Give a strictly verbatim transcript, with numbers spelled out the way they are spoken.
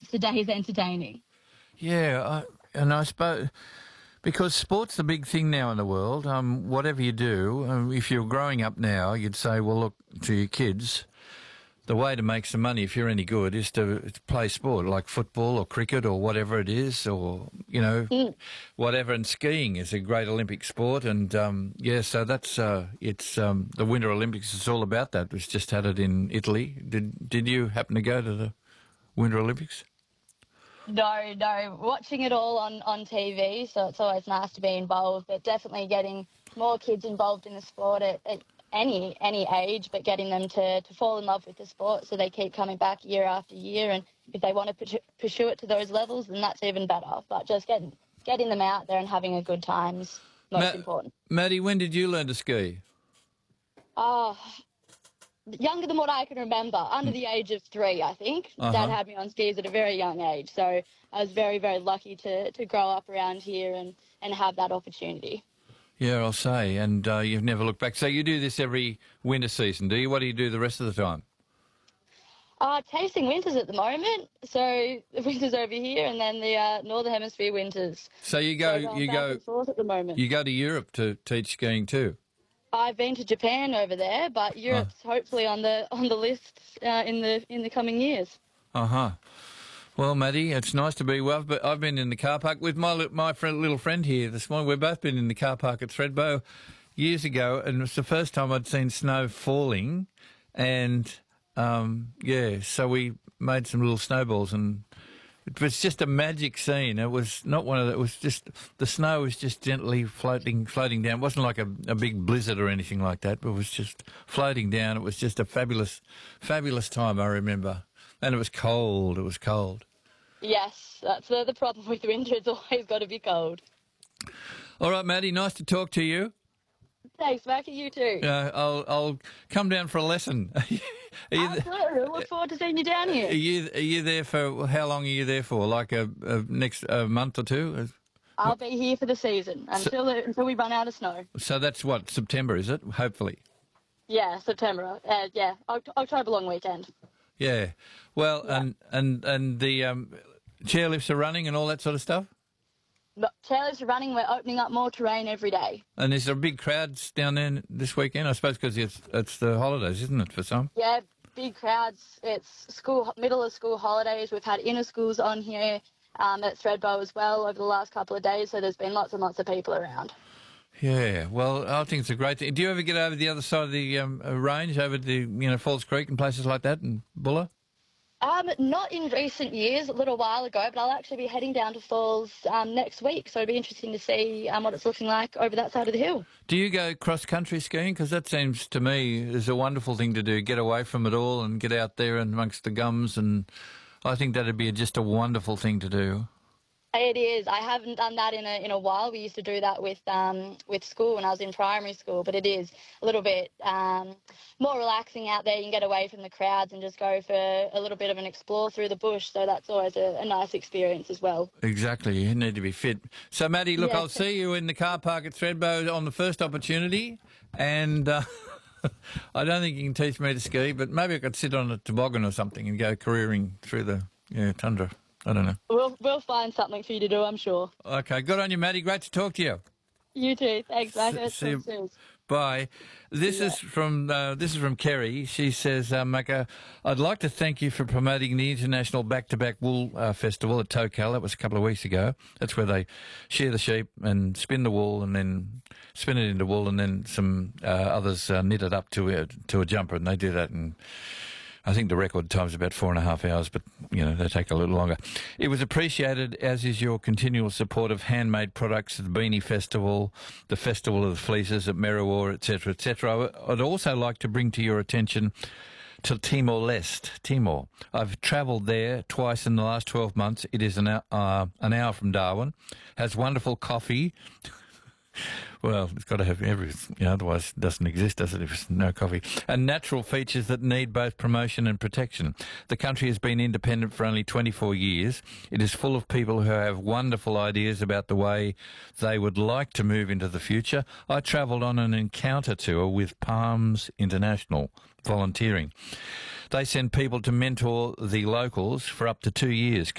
today's entertaining. Yeah, I, and I suppose because sport's the big thing now in the world. Um, whatever you do, um, if you're growing up now, you'd say, well, look, to your kids, the way to make some money, if you're any good, is to, to play sport like football or cricket or whatever it is, or, you know, mm. whatever. And skiing is a great Olympic sport. And, um, yeah, so that's, uh, it's, um, the Winter Olympics is all about that. We've just had it in Italy. Did, did you happen to go to the Winter Olympics? No, no. Watching it all on, on T V, so it's always nice to be involved, but definitely getting more kids involved in the sport at, at any any age, but getting them to, to fall in love with the sport so they keep coming back year after year. And if they want to pursue it to those levels, then that's even better. But just getting, getting them out there and having a good time is most Ma- important. Maddie, when did you learn to ski? Oh, younger than what I can remember, under the age of three, I think. Uh-huh. Dad had me on skis at a very young age, so I was very, very lucky to, to grow up around here and, and have that opportunity. Yeah, I'll say, and uh, you've never looked back. So you do this every winter season, do you? What do you do the rest of the time? Uh, tasting winters at the moment. So the winters over here, and then the uh, Northern Hemisphere winters. So you go, so you back go. And forth at the moment. You go to Europe to teach skiing too. I've been to Japan over there, but Europe's oh. hopefully on the on the list uh, in the in the coming years. Uh huh. Well, Maddie, it's nice to be well, but I've been in the car park with my my friend, little friend here this morning. We've both been in the car park at Thredbo years ago, and it was the first time I'd seen snow falling, and um, yeah, so we made some little snowballs, and it was just a magic scene. It was not one of the, it was just, the snow was just gently floating, floating down. It wasn't like a, a big blizzard or anything like that, but it was just floating down. It was just a fabulous, fabulous time, I remember. And it was cold, it was cold. Yes, that's the, the problem with winter. It's always got to be cold. All right, Maddie, nice to talk to you. Thanks, Mackie, you too. Uh, I'll I'll come down for a lesson. Absolutely. Look forward to seeing you down here. Are you, are you there for, how long are you there for? Like a, a next a month or two? I'll be here for the season until so, until we run out of snow. So that's what, September, is it? Hopefully. Yeah, September. Uh, yeah, October long weekend. Yeah. Well, yeah. and and and the um, chairlifts are running and all that sort of stuff? Chairlifts are running. We're opening up more terrain every day. And is there big crowds down there this weekend? I suppose because it's, it's the holidays, isn't it, for some? Yeah, big crowds. It's school middle of school holidays. We've had inner schools on here um, at Thredbo as well over the last couple of days, so there's been lots and lots of people around. Yeah, well, I think it's a great thing. Do you ever get over the other side of the um, range, over to, you know, Falls Creek and places like that, and Bulla? Um, not in recent years, a little while ago, but I'll actually be heading down to Falls um, next week, so it'll be interesting to see um, what it's looking like over that side of the hill. Do you go cross-country skiing? Because that seems to me is a wonderful thing to do, get away from it all and get out there amongst the gums, and I think that'd be just a wonderful thing to do. It is. I haven't done that in a in a while. We used to do that with um with school when I was in primary school, but it is a little bit um more relaxing out there. You can get away from the crowds and just go for a little bit of an explore through the bush. So that's always a, a nice experience as well. Exactly. You need to be fit. So, Maddie, look, yeah. I'll see you in the car park at Thredbo on the first opportunity, and uh, I don't think you can teach me to ski, but maybe I could sit on a toboggan or something and go careering through the yeah, tundra. I don't know. We'll we'll find something for you to do, I'm sure. Okay, good on you, Maddie. Great to talk to you. You too. Thanks, Macca. See you. Bye. This yeah. is from uh, this is from Kerry. She says, uh, Macca, I'd like to thank you for promoting the International Back-to-Back Wool uh, Festival at Tocal. That was a couple of weeks ago. That's where they shear the sheep and spin the wool and then spin it into wool, and then some uh, others uh, knit it up to a, to a jumper, and they do that in, I think the record time's about four and a half hours, but, you know, they take a little longer. It was appreciated, as is your continual support of handmade products at the Beanie Festival, the Festival of the Fleeces at Merriwa, et cetera, et cetera. I'd also like to bring to your attention to Timor-Leste, Timor. I've travelled there twice in the last twelve months. It is an hour, uh, an hour from Darwin, has wonderful coffee. Well, it's got to have everything, you know, otherwise it doesn't exist, does it, if it's no coffee? And natural features that need both promotion and protection. The country has been independent for only twenty-four years. It is full of people who have wonderful ideas about the way they would like to move into the future. I travelled on an encounter tour with Palms International, volunteering. They send people to mentor the locals for up to two years.